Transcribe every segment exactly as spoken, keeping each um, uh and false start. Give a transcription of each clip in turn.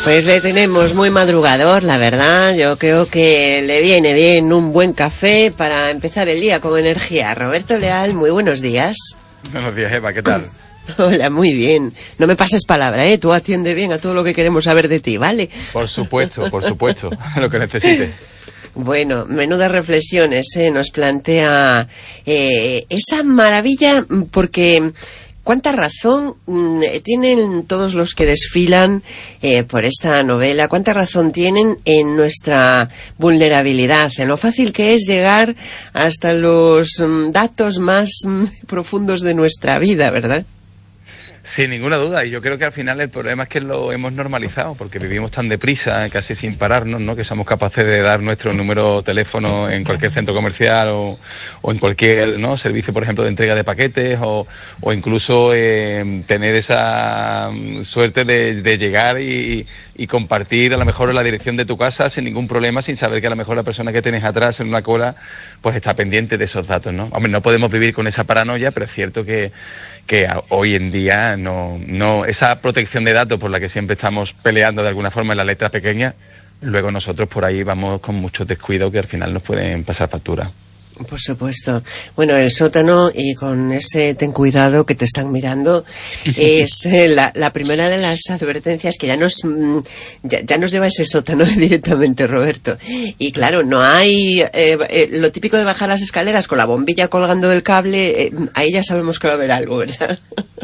Pues le tenemos muy madrugador, la verdad. Yo creo que le viene bien un buen café para empezar el día con energía. Roberto Leal, muy buenos días. Buenos días, Eva, ¿qué tal? Hola, muy bien. No me pases palabra, ¿eh? Tú atiende bien a todo lo que queremos saber de ti, ¿vale? Por supuesto, por supuesto, lo que necesites. Bueno, menudas reflexiones, ¿eh? Nos plantea eh, esa maravilla, porque... ¿Cuánta razón mmm, tienen todos los que desfilan eh, por esta novela? ¿Cuánta razón tienen en nuestra vulnerabilidad, en lo fácil que es llegar hasta los mmm, datos más mmm, profundos de nuestra vida, ¿verdad? Sin ninguna duda, y yo creo que al final el problema es que lo hemos normalizado, porque vivimos tan deprisa, casi sin pararnos, ¿no? Que somos capaces de dar nuestro número de teléfono en cualquier centro comercial o, o en cualquier, ¿no?, servicio, por ejemplo, de entrega de paquetes, o, o incluso eh, tener esa suerte de, de llegar y, y compartir a lo mejor la dirección de tu casa sin ningún problema, sin saber que a lo mejor la persona que tienes atrás en una cola pues está pendiente de esos datos, ¿no? Hombre, no podemos vivir con esa paranoia, pero es cierto que que hoy en día no, no, esa protección de datos por la que siempre estamos peleando de alguna forma en la letra pequeña, luego nosotros por ahí vamos con mucho descuido que al final nos pueden pasar factura. Por supuesto. Bueno, el sótano, y con ese ten cuidado que te están mirando, es eh, la, la primera de las advertencias que ya nos ya, ya nos lleva a ese sótano directamente, Roberto. Y claro, no hay eh, eh, lo típico de bajar las escaleras con la bombilla colgando del cable, eh, ahí ya sabemos que va a haber algo, ¿verdad?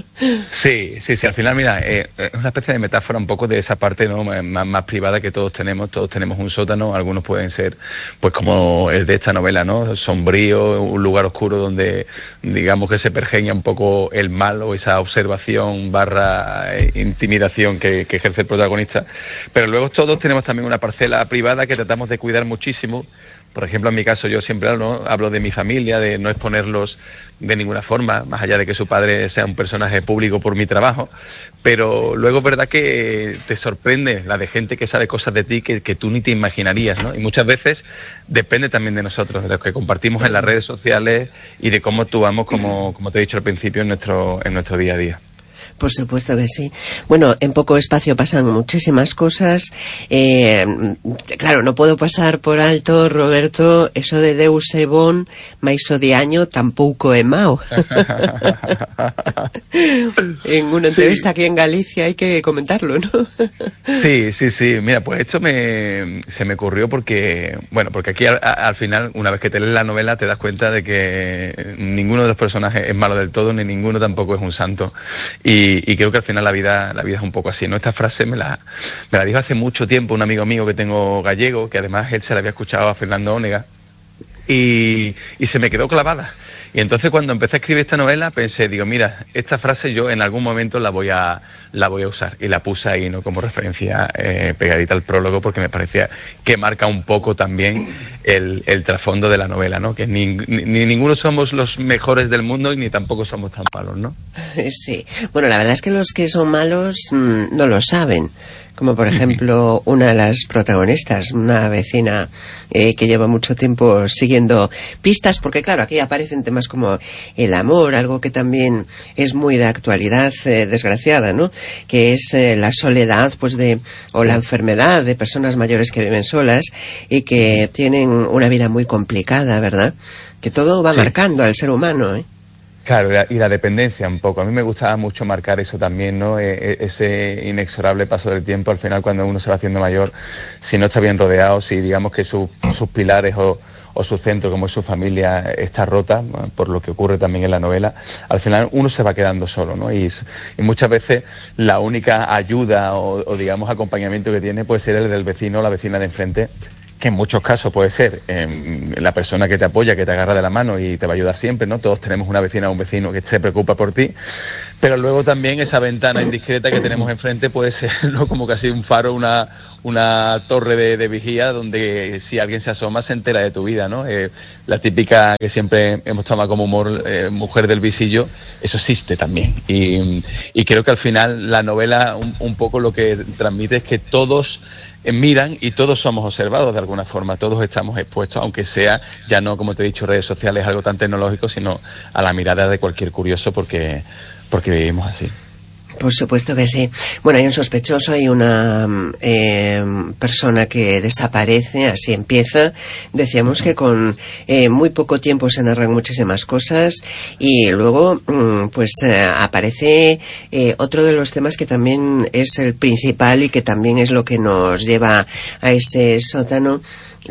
Sí, sí, sí, al final, mira, es eh, una especie de metáfora un poco de esa parte, ¿no?, más, más privada que todos tenemos. Todos tenemos un sótano, algunos pueden ser, pues como el de esta novela, ¿no?, sombrío, un lugar oscuro donde, digamos, que se pergeña un poco el mal o esa observación barra eh, intimidación que, que ejerce el protagonista. Pero luego todos tenemos también una parcela privada que tratamos de cuidar muchísimo. Por ejemplo, en mi caso, yo siempre hablo, ¿no?, hablo de mi familia, de no exponerlos de ninguna forma, más allá de que su padre sea un personaje público por mi trabajo, pero luego es verdad que te sorprende la de gente que sabe cosas de ti que, que tú ni te imaginarías, ¿no? Y muchas veces depende también de nosotros, de los que compartimos en las redes sociales y de cómo actuamos, como, como te he dicho al principio, en nuestro, en nuestro día a día. Por supuesto que sí. Bueno, en poco espacio pasan muchísimas cosas. Eh, claro, no puedo pasar por alto, Roberto, eso de Deus e bon, mais o diaño tampouco é mau. En una entrevista sí. Aquí en Galicia hay que comentarlo, ¿no? Sí, sí, sí. Mira, pues esto me, se me ocurrió porque, bueno, porque aquí al, al final, una vez que te lees la novela, te das cuenta de que ninguno de los personajes es malo del todo, ni ninguno tampoco es un santo. Y Y, y creo que al final la vida la vida es un poco así, ¿no? Esta frase me la, me la dijo hace mucho tiempo un amigo mío que tengo gallego, que además él se la había escuchado a Fernando Onega, y, y se me quedó clavada. Y entonces cuando empecé a escribir esta novela pensé, digo, mira, esta frase yo en algún momento la voy a la voy a usar, y la puse ahí, ¿no?, como referencia eh, pegadita al prólogo, porque me parecía que marca un poco también el, el trasfondo de la novela, ¿no?, que ni, ni, ni ninguno somos los mejores del mundo y ni tampoco somos tan malos, ¿no? Sí, bueno, la verdad es que los que son malos mmm, no lo saben. Como por ejemplo una de las protagonistas, una vecina eh, que lleva mucho tiempo siguiendo pistas, porque claro, aquí aparecen temas como el amor, algo que también es muy de actualidad, eh, desgraciada, ¿no? Que es eh, la soledad, pues de, o la enfermedad de personas mayores que viven solas y que tienen una vida muy complicada, ¿verdad? Que todo va sí. marcando al ser humano, ¿eh? Claro, y la dependencia un poco. A mí me gustaba mucho marcar eso también, ¿no? E- ese inexorable paso del tiempo. Al final, cuando uno se va haciendo mayor, si no está bien rodeado, si digamos que su, sus pilares o, o su centro, como es su familia, está rota, ¿no?, por lo que ocurre también en la novela, al final uno se va quedando solo, ¿no? Y, y muchas veces la única ayuda o, o, digamos, acompañamiento que tiene puede ser el del vecino o la vecina de enfrente, que en muchos casos puede ser eh, la persona que te apoya, que te agarra de la mano y te va a ayudar siempre, ¿no? Todos tenemos una vecina o un vecino que se preocupa por ti, pero luego también esa ventana indiscreta que tenemos enfrente puede ser, ¿no?, como casi un faro, una una torre de, de vigía donde si alguien se asoma se entera de tu vida, ¿no? Eh, la típica que siempre hemos tomado como humor, eh, mujer del visillo, eso existe también. Y, y creo que al final la novela un, un poco lo que transmite es que todos miran y todos somos observados de alguna forma, todos estamos expuestos, aunque sea ya no, como te he dicho, redes sociales, algo tan tecnológico, sino a la mirada de cualquier curioso, porque porque vivimos así. Por supuesto que sí. Bueno, hay un sospechoso, hay una eh, persona que desaparece, así empieza. Decíamos que con eh, muy poco tiempo se narran muchísimas cosas y luego pues eh, aparece eh, otro de los temas que también es el principal y que también es lo que nos lleva a ese sótano.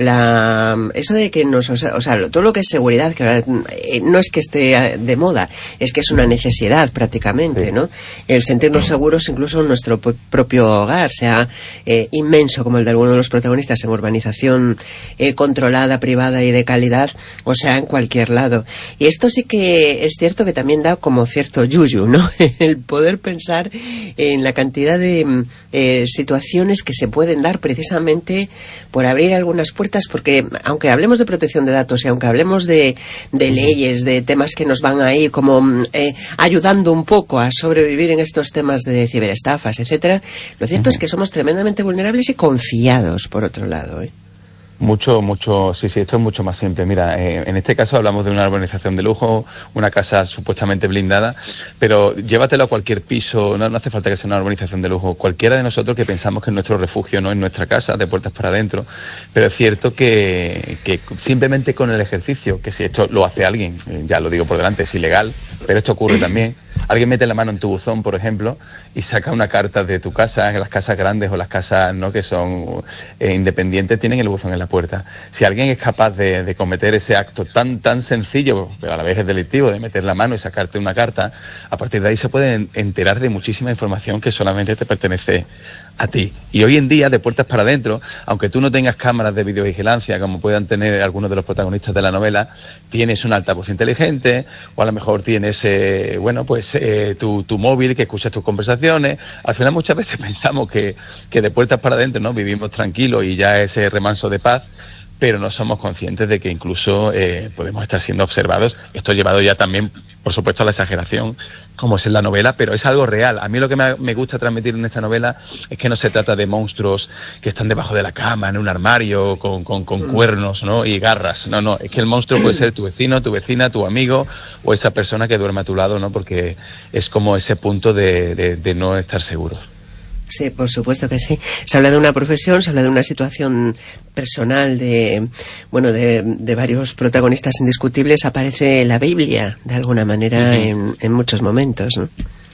La, eso de que nos, o sea, o sea, todo lo que es seguridad, que ahora, eh, no es que esté de moda, es que es una necesidad prácticamente, sí. ¿no? El sentirnos seguros incluso en nuestro p- propio hogar, sea eh, inmenso como el de alguno de los protagonistas en urbanización eh, controlada, privada y de calidad, o sea, en cualquier lado. Y esto sí que es cierto que también da como cierto yuyu, ¿no? El poder pensar en la cantidad de eh, situaciones que se pueden dar precisamente por abrir algunas puertas, porque aunque hablemos de protección de datos y aunque hablemos de, de leyes, de temas que nos van a ir como eh, ayudando un poco a sobrevivir en estos temas de ciberestafas, etcétera, lo cierto uh-huh. es que somos tremendamente vulnerables y confiados, por otro lado, ¿eh? Mucho, mucho, sí, sí, esto es mucho más simple. Mira, eh, en este caso hablamos de una urbanización de lujo, una casa supuestamente blindada, pero llévatelo a cualquier piso, no, no hace falta que sea una urbanización de lujo, cualquiera de nosotros que pensamos que es nuestro refugio, no es nuestra casa, de puertas para adentro, pero es cierto que, que simplemente con el ejercicio, que si esto lo hace alguien, ya lo digo por delante, es ilegal, pero esto ocurre también. Alguien mete la mano en tu buzón, por ejemplo, y saca una carta de tu casa, las casas grandes o las casas no que son eh, independientes tienen el buzón en la puerta. Si alguien es capaz de, de cometer ese acto tan tan sencillo, pero a la vez es delictivo, de meter la mano y sacarte una carta, a partir de ahí se pueden enterar de muchísima información que solamente te pertenece a ti. Y hoy en día, de puertas para adentro, aunque tú no tengas cámaras de videovigilancia como puedan tener algunos de los protagonistas de la novela, tienes un altavoz inteligente, o a lo mejor tienes, eh, bueno, pues eh, tu, tu móvil que escucha tus conversaciones. Al final muchas veces pensamos que, que de puertas para adentro, ¿no?, vivimos tranquilos y ya ese remanso de paz, pero no somos conscientes de que incluso eh, podemos estar siendo observados. Esto llevado ya también, por supuesto, a la exageración, como es en la novela, pero es algo real. A mí lo que me, me gusta transmitir en esta novela es que no se trata de monstruos que están debajo de la cama, en un armario, con, con, con cuernos, ¿no?, y garras. No, no, es que el monstruo puede ser tu vecino, tu vecina, tu amigo, o esa persona que duerme a tu lado, ¿no?, porque es como ese punto de, de, de no estar seguros. Sí, por supuesto que sí. Se habla de una profesión, se habla de una situación personal de, bueno, de, de varios protagonistas indiscutibles. Aparece la Biblia, de alguna manera, uh-huh. en, en muchos momentos, ¿no?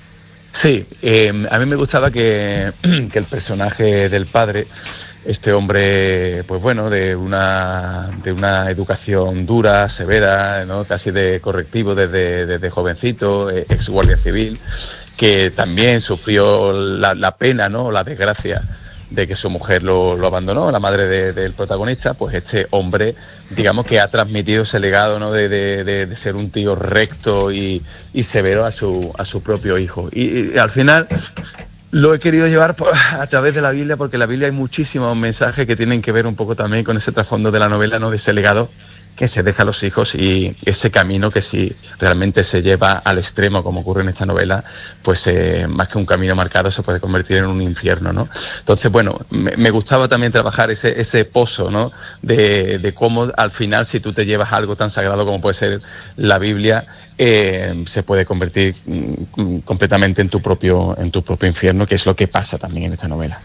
Sí, eh, a mí me gustaba que, que el personaje del padre, este hombre, pues bueno, de una de una educación dura, severa, ¿no?, casi de correctivo desde, desde jovencito, eh, ex guardia civil, que también sufrió la, la pena, ¿no?, la desgracia de que su mujer lo, lo abandonó, la madre de, del protagonista. Pues este hombre, digamos que ha transmitido ese legado, ¿no?, de, de, de, de ser un tío recto y, y severo a su a su propio hijo. Y, y al final lo he querido llevar por, a través de la Biblia, porque en la Biblia hay muchísimos mensajes que tienen que ver un poco también con ese trasfondo de la novela, ¿no?, de ese legado que se deja a los hijos, y ese camino que si realmente se lleva al extremo, como ocurre en esta novela, pues eh, más que un camino marcado se puede convertir en un infierno, ¿no? Entonces, bueno, me, me gustaba también trabajar ese ese pozo, ¿no?, de, de cómo al final, si tú te llevas algo tan sagrado como puede ser la Biblia, eh, se puede convertir mm, completamente en tu propio en tu propio infierno, que es lo que pasa también en esta novela.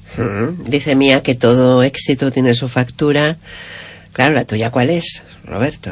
Mm, dice Mía que todo éxito tiene su factura. Claro, ¿la tuya cuál es, Roberto?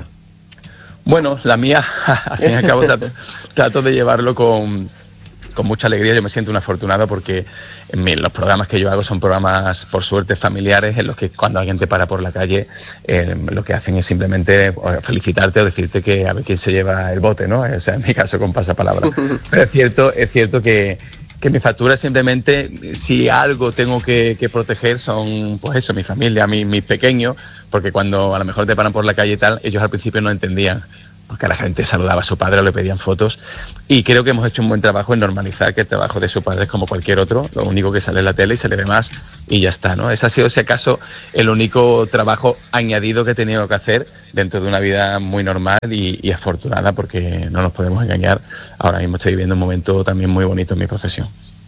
Bueno, la mía, al fin y al cabo, trato, trato de llevarlo con, con mucha alegría. Yo me siento un afortunado porque en mi, los programas que yo hago son programas, por suerte, familiares, en los que cuando alguien te para por la calle, eh, lo que hacen es simplemente felicitarte o decirte que a ver quién se lleva el bote, ¿no? O sea, en mi caso, con pasapalabra. Pero es cierto, es cierto que... que mi factura simplemente, si algo tengo que, que proteger, son, pues eso, mi familia, mis, mis pequeños, porque cuando a lo mejor te paran por la calle y tal, ellos al principio no entendían, porque la gente saludaba a su padre o le pedían fotos, y creo que hemos hecho un buen trabajo en normalizar que el trabajo de su padre es como cualquier otro, lo único que sale en la tele y se le ve más, y ya está, ¿no? Ese ha sido, si acaso, el único trabajo añadido que he tenido que hacer dentro de una vida muy normal y, y afortunada, porque no nos podemos engañar, ahora mismo estoy viviendo un momento también muy bonito en mi profesión.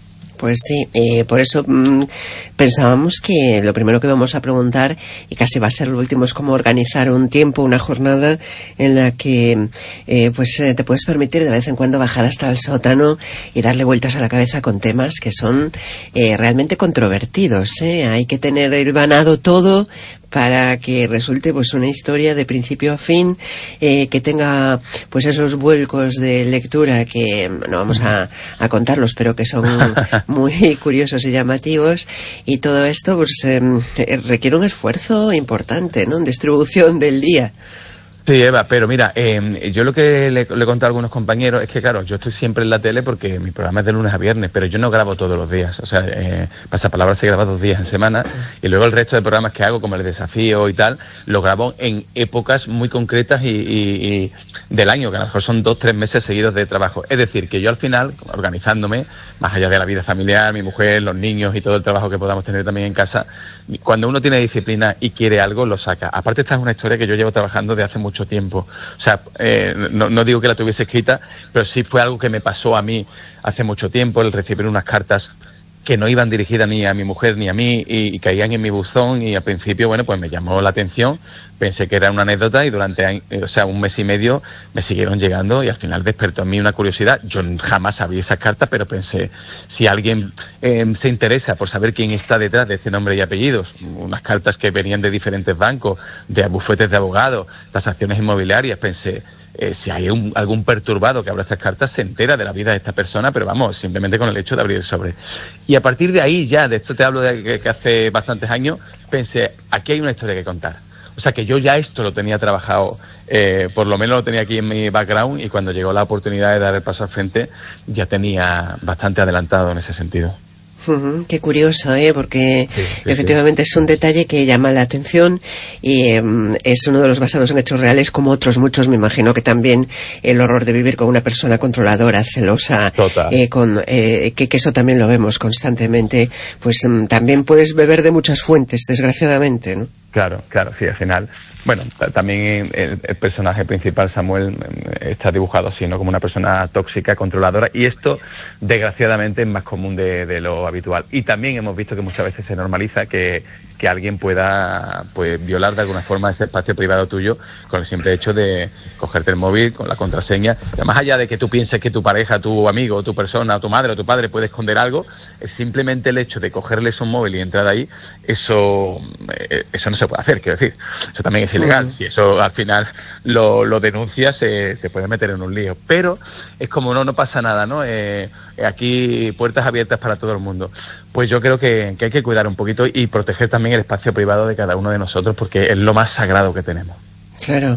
Pues sí, eh, por eso mmm, pensábamos que lo primero que vamos a preguntar, y casi va a ser lo último, es cómo organizar un tiempo, una jornada en la que eh, pues eh, te puedes permitir de vez en cuando bajar hasta el sótano y darle vueltas a la cabeza con temas que son eh, realmente controvertidos, ¿eh? Hay que tener hilvanado todo para que resulte pues una historia de principio a fin, eh, que tenga pues esos vuelcos de lectura que no vamos a, a contarlos, pero que son muy curiosos y llamativos, y todo esto pues eh, requiere un esfuerzo importante, ¿no?, en distribución del día. Sí, Eva, pero mira, eh, yo lo que le, le he contado a algunos compañeros es que, claro, yo estoy siempre en la tele porque mi programa es de lunes a viernes, pero yo no grabo todos los días. O sea, eh, Pasapalabra se graba dos días en semana, y luego el resto de programas que hago, como el desafío y tal, los grabo en épocas muy concretas y, y, y del año, que a lo mejor son dos, tres meses seguidos de trabajo. Es decir, que yo al final, organizándome, más allá de la vida familiar, mi mujer, los niños y todo el trabajo que podamos tener también en casa, cuando uno tiene disciplina y quiere algo, lo saca. Aparte, esta es una historia que yo llevo trabajando de hace mucho tiempo. O sea, eh, no, no digo que la tuviese escrita, pero sí fue algo que me pasó a mí hace mucho tiempo, el recibir unas cartas que no iban dirigidas ni a mi mujer ni a mí, y, y caían en mi buzón, y al principio, bueno, pues me llamó la atención, pensé que era una anécdota, y durante, o sea, un mes y medio me siguieron llegando, y al final despertó en mí una curiosidad. Yo jamás abrí esas cartas, pero pensé, si alguien eh, se interesa por saber quién está detrás de ese nombre y apellidos, unas cartas que venían de diferentes bancos, de bufetes de abogados, tasaciones inmobiliarias, pensé, Eh, si hay un, algún perturbado que abra estas cartas, se entera de la vida de esta persona, pero vamos, simplemente con el hecho de abrir el sobre. Y a partir de ahí, ya, de esto te hablo de que, que hace bastantes años, pensé, aquí hay una historia que contar. O sea, que yo ya esto lo tenía trabajado, eh, por lo menos lo tenía aquí en mi background, y cuando llegó la oportunidad de dar el paso al frente, ya tenía bastante adelantado en ese sentido. Uh-huh, qué curioso, ¿eh? Porque sí, sí, efectivamente sí. es un detalle que llama la atención, y um, es uno de los basados en hechos reales, como otros muchos. Me imagino que también el horror de vivir con una persona controladora, celosa, eh, con, eh, que, que eso también lo vemos constantemente, pues um, también puedes beber de muchas fuentes, desgraciadamente, ¿no? Claro, claro, sí, al final. Bueno, también el, el personaje principal, Samuel, está dibujado así, ¿no?, como una persona tóxica, controladora, y esto, desgraciadamente, es más común de, de lo habitual. Y también hemos visto que muchas veces se normaliza que, que alguien pueda, pues, violar de alguna forma ese espacio privado tuyo con el simple hecho de cogerte el móvil con la contraseña. Y más allá de que tú pienses que tu pareja, tu amigo, tu persona, tu madre o tu padre puede esconder algo, es simplemente el hecho de cogerles un móvil y entrar ahí, eso, eso no se puede hacer, quiero decir. Eso también es ilegal. Si eso al final lo, lo denuncias, se, se puede meter en un lío. Pero es como, no, no pasa nada, ¿no? Eh, aquí puertas abiertas para todo el mundo. Pues yo creo que, que hay que cuidar un poquito y proteger también el espacio privado de cada uno de nosotros, porque es lo más sagrado que tenemos. Claro.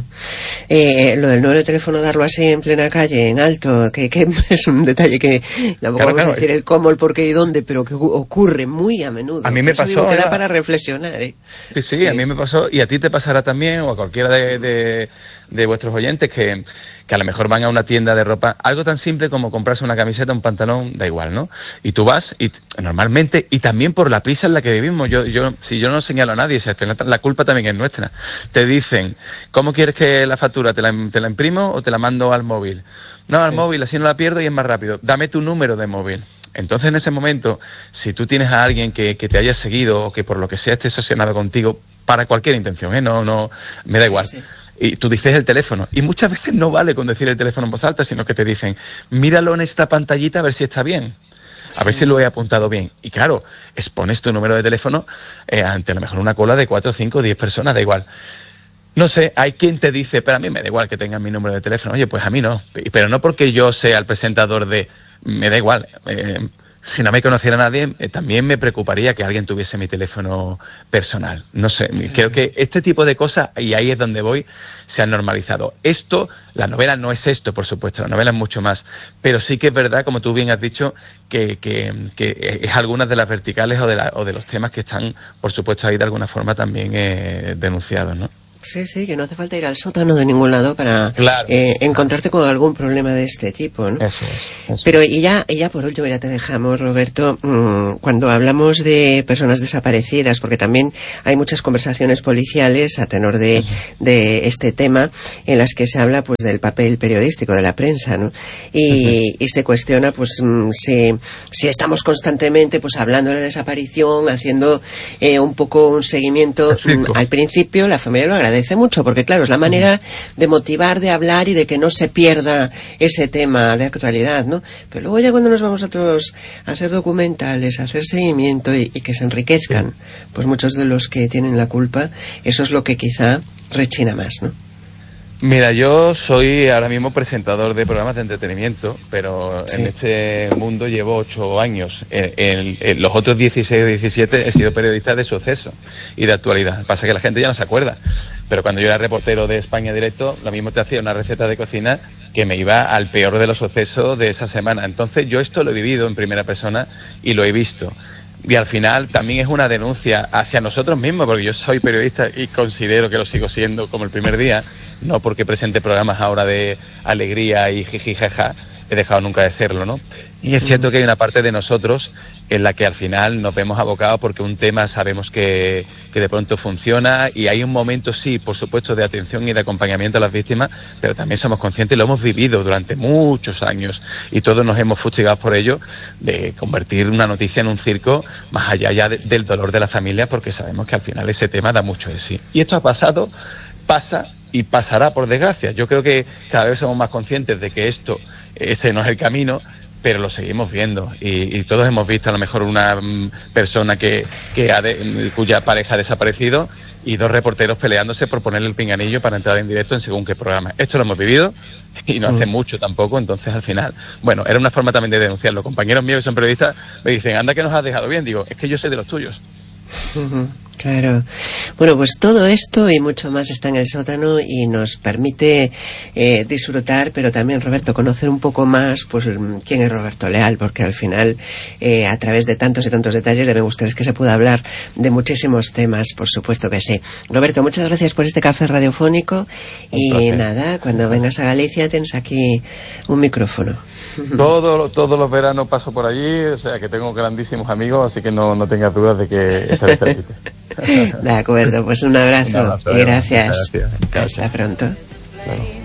Eh, lo del número de teléfono, darlo así en plena calle, en alto, que, que es un detalle que tampoco claro, vamos claro, a decir es... el cómo, el por qué y dónde, pero que ocurre muy a menudo. A mí me pasó. Digo, que da para reflexionar, ¿eh? Sí, sí, sí, a mí me pasó, y a ti te pasará también, o a cualquiera de, de, de vuestros oyentes que, que a lo mejor van a una tienda de ropa, algo tan simple como comprarse una camiseta, un pantalón, da igual, ¿no? Y tú vas, y normalmente, y también por la prisa en la que vivimos, yo, yo, si yo no señalo a nadie, la culpa también es nuestra. Te dicen, ¿cómo quieres que la factura? ¿Te la, te la imprimo o te la mando al móvil? No, sí. Al móvil, así no la pierdo y es más rápido. Dame tu número de móvil. Entonces, en ese momento, si tú tienes a alguien que, que te haya seguido o que por lo que sea esté obsesionado contigo, para cualquier intención, ¿eh? No, no, me da sí, igual. Sí. Y tú dices el teléfono. Y muchas veces no vale con decir el teléfono en voz alta, sino que te dicen, míralo en esta pantallita a ver si está bien. A ver sí. si lo he apuntado bien. Y claro, expones tu número de teléfono eh, ante a lo mejor una cola de cuatro, cinco, diez personas, da igual. No sé, hay quien te dice, pero a mí me da igual que tengan mi número de teléfono. Oye, pues a mí no. Pero no porque yo sea el presentador de... Me da igual. Eh, si no me conociera nadie, eh, también me preocuparía que alguien tuviese mi teléfono personal. No sé, sí. Creo que este tipo de cosas, y ahí es donde voy, se han normalizado. Esto, la novela no es esto, por supuesto, la novela es mucho más. Pero sí que es verdad, como tú bien has dicho, que, que, que es algunas de las verticales o de, la, o de los temas que están, por supuesto, ahí de alguna forma también eh, denunciados, ¿no? Sí, sí, que no hace falta ir al sótano de ningún lado para claro, eh, claro. encontrarte con algún problema de este tipo, ¿no? Eso es, eso Pero es. y ya, y ya por último, ya te dejamos, Roberto, mmm, cuando hablamos de personas desaparecidas, porque también hay muchas conversaciones policiales a tenor de, de este tema, en las que se habla pues del papel periodístico de la prensa, ¿no? Y, uh-huh. y se cuestiona pues mmm, si, si estamos constantemente pues hablando de la desaparición, haciendo eh, un poco un seguimiento. Mmm, al principio la familia lo agradece mucho, porque claro, es la manera de motivar, de hablar y de que no se pierda ese tema de actualidad, ¿no? Pero luego ya cuando nos vamos a otros a hacer documentales, a hacer seguimiento y, y que se enriquezcan, pues muchos de los que tienen la culpa, eso es lo que quizá rechina más, ¿no? Mira, yo soy ahora mismo presentador de programas de entretenimiento, pero sí. en este mundo llevo ocho años. En, en, en los otros dieciséis o diecisiete he sido periodista de suceso y de actualidad. Pasa que la gente ya no se acuerda. Pero cuando yo era reportero de España Directo, lo mismo te hacía una receta de cocina que me iba al peor de los sucesos de esa semana. Entonces yo esto lo he vivido en primera persona y lo he visto. Y al final también es una denuncia hacia nosotros mismos, porque yo soy periodista y considero que lo sigo siendo como el primer día, no porque presente programas ahora de alegría y jiji jaja, he dejado nunca de serlo, ¿no? Y es cierto que hay una parte de nosotros en la que al final nos vemos abocados porque un tema sabemos que, que de pronto funciona, y hay un momento, sí, por supuesto, de atención y de acompañamiento a las víctimas, pero también somos conscientes, lo hemos vivido durante muchos años y todos nos hemos fustigado por ello, de convertir una noticia en un circo más allá ya de, del dolor de la familia, porque sabemos que al final ese tema da mucho de sí. Y esto ha pasado, pasa y pasará, por desgracia. Yo creo que cada vez somos más conscientes de que esto, ese no es el camino, pero lo seguimos viendo, y, y todos hemos visto a lo mejor una um, persona que, que ha de, cuya pareja ha desaparecido, y dos reporteros peleándose por ponerle el pinganillo para entrar en directo en según qué programa. Esto lo hemos vivido y no hace mm. mucho tampoco, entonces al final, bueno, era una forma también de denunciarlo. Compañeros míos que son periodistas me dicen, anda que nos has dejado bien. Digo, es que yo soy de los tuyos. Uh-huh. Claro. Bueno, pues todo esto y mucho más está en el sótano y nos permite eh, disfrutar, pero también, Roberto, conocer un poco más pues quién es Roberto Leal, porque al final, eh, a través de tantos y tantos detalles, deben ustedes que se pueda hablar de muchísimos temas, por supuesto que sí. Roberto, muchas gracias por este café radiofónico y nada, cuando vengas a Galicia tienes aquí un micrófono. Todo, todos los veranos paso por allí, o sea que tengo grandísimos amigos, así que no, no tengas dudas de que estaré cerquita. De acuerdo, pues un abrazo, un abrazo y gracias. gracias. Hasta pronto. Claro.